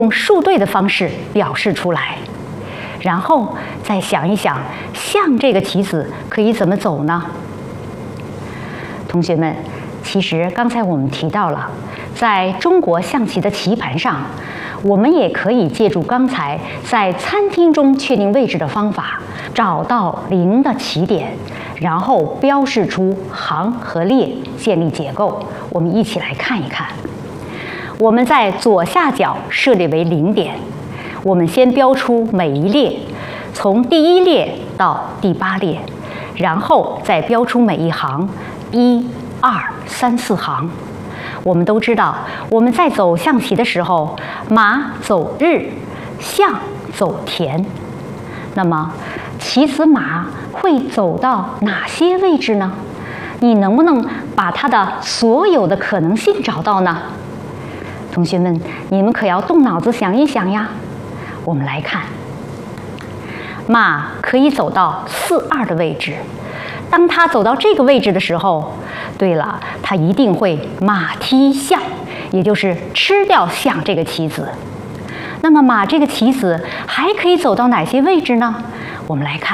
用数对的方式表示出来，然后再想一想，象这个棋子可以怎么走呢？同学们，其实刚才我们提到了，在中国象棋的棋盘上，我们也可以借助刚才在餐厅中确定位置的方法，找到零的起点，然后标示出行和列，建立结构。我们一起来看一看。我们在左下角设立为0点，我们先标出每一列，从第1列到第8列，然后再标出每一行，1、2、3、4行。我们都知道，我们在走象棋的时候，马走日，象走田。那么，棋子马会走到哪些位置呢？你能不能把它的所有的可能性找到呢？同学们，你们可要动脑子想一想呀。我们来看，马可以走到4、2的位置。当它走到这个位置的时候，对了，它一定会马踢象，也就是吃掉象这个棋子。那么马这个棋子还可以走到哪些位置呢？我们来看，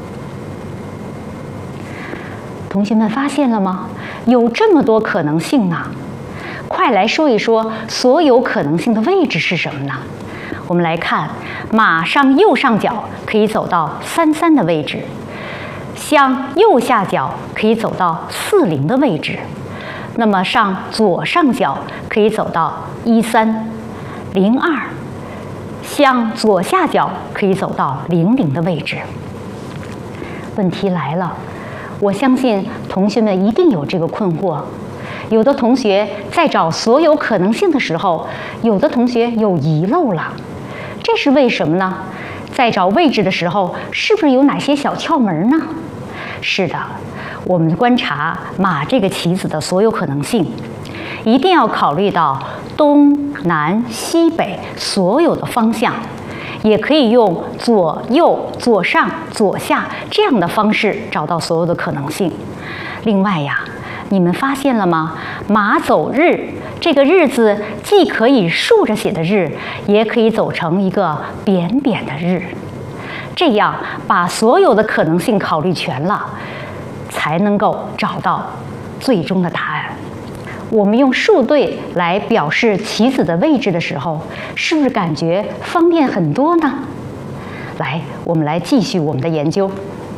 同学们发现了吗？有这么多可能性呢！快来说一说所有可能性的位置是什么呢？我们来看，马上右上角可以走到3、3的位置，向右下角可以走到4、0的位置，那么上左上角可以走到1、3、0、2，向左下角可以走到0、0的位置。问题来了，我相信同学们一定有这个困惑。有的同学在找所有可能性的时候，有的同学有遗漏了，这是为什么呢？在找位置的时候，是不是有哪些小窍门呢？是的，我们观察马这个棋子的所有可能性，一定要考虑到东南西北所有的方向，也可以用左右、左上、左下这样的方式找到所有的可能性。另外呀，你们发现了吗？马走日，这个日字既可以竖着写的日，也可以走成一个扁扁的日。这样把所有的可能性考虑全了，才能够找到最终的答案。我们用数对来表示棋子的位置的时候，是不是感觉方便很多呢？来，我们来继续我们的研究。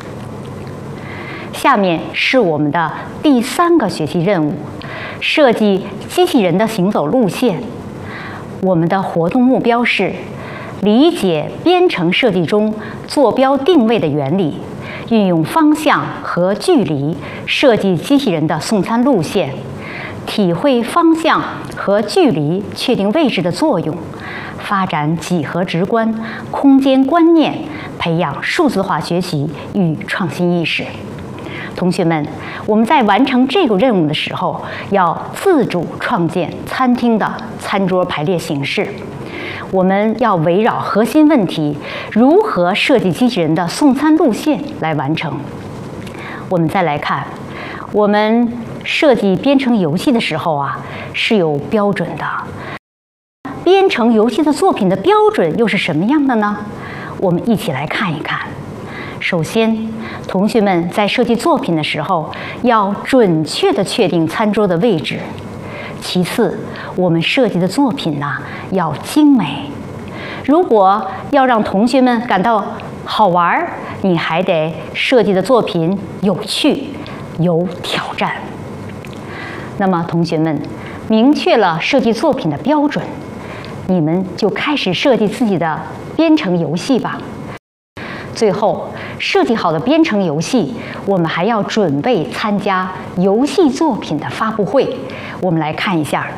下面是我们的第3个学习任务，设计机器人的行走路线。我们的活动目标是理解编程设计中坐标定位的原理，运用方向和距离设计机器人的送餐路线，体会方向和距离确定位置的作用，发展几何直观、空间观念，培养数字化学习与创新意识。同学们，我们在完成这个任务的时候，要自主创建餐厅的餐桌排列形式。我们要围绕核心问题，如何设计机器人的送餐路线来完成。我们再来看，我们设计编程游戏的时候啊，是有标准的。编程游戏的作品的标准又是什么样的呢？我们一起来看一看。首先，同学们在设计作品的时候，要准确地确定餐桌的位置。其次，我们设计的作品呢，要精美。如果要让同学们感到好玩，你还得设计的作品有趣、有挑战。那么，同学们明确了设计作品的标准，你们就开始设计自己的编程游戏吧。最后，设计好的编程游戏，我们还要准备参加游戏作品的发布会。我们来看一下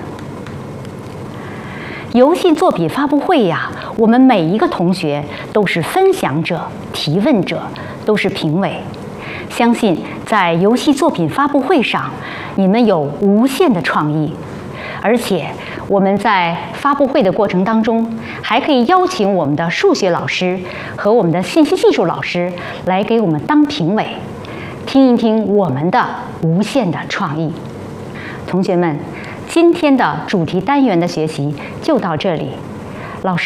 游戏作品发布会呀，我们每一个同学都是分享者、提问者，都是评委。相信在游戏作品发布会上，你们有无限的创意，而且我们在发布会的过程当中，还可以邀请我们的数学老师和我们的信息技术老师来给我们当评委，听一听我们的无限的创意。同学们，今天的主题单元的学习就到这里。